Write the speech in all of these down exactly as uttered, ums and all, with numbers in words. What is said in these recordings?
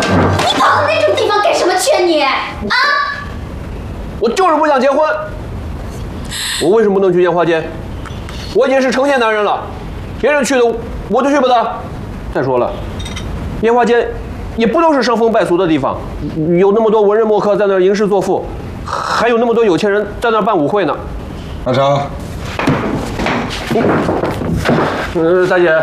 你跑到那种地方干什么去你？啊！ 我就是不想结婚。我为什么不能去烟花间？我已经是成年男人了，别人去的我就去不得。再说了，烟花间也不都是伤风败俗的地方，有那么多文人墨客在那儿吟诗作赋，还有那么多有钱人在那儿办舞会呢。 阿成， 呃，大姐，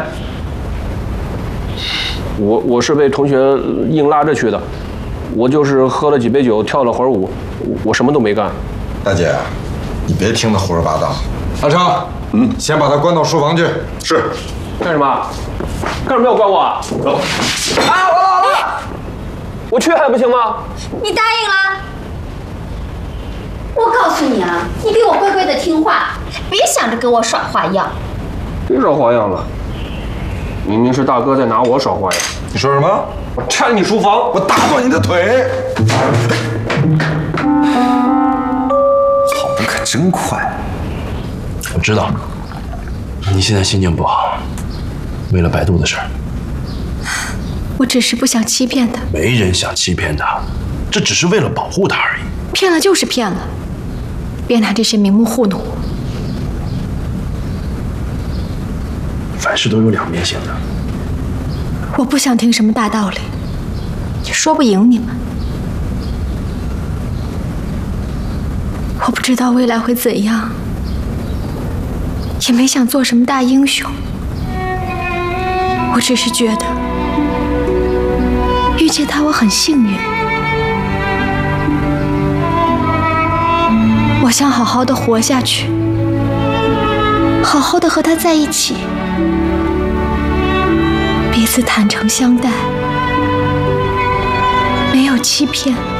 我我是被同学硬拉着去的，我就是喝了几杯酒，跳了会儿舞，我什么都没干。 大姐，你别听他胡说八道。阿成，嗯，先把他关到书房去。是。 干什么？干什么要关我啊？走。啊，我老了，我去还不行吗？ 你答应了？我告诉你啊，你给我乖乖的听话，别想着跟我耍花样。 别耍花样了，明明是大哥在拿我耍花样。 你说什么？ 我拆你书房， 我打断你的腿！ 跑得可真快。我知道，你现在心情不好，为了百度的事儿。 我只是不想欺骗他。 没人想欺骗他，这只是为了保护他而已。 骗了就是骗了，别拿这些名目糊弄我。 凡事都有两面性的。 我不想听什么大道理，也说不赢你们。我不知道未来会怎样，也没想做什么大英雄。我只是觉得遇见他我很幸运。我想好好的活下去，好好的和他在一起，彼此坦诚相待，没有欺骗。